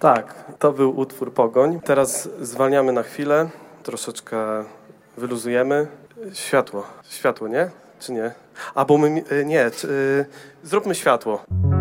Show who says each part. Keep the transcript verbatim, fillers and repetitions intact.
Speaker 1: Tak, to był utwór Pogoń. Teraz zwalniamy na chwilę, troszeczkę wyluzujemy. Światło, światło, nie? Czy nie? A bo my, nie, czy, zróbmy światło.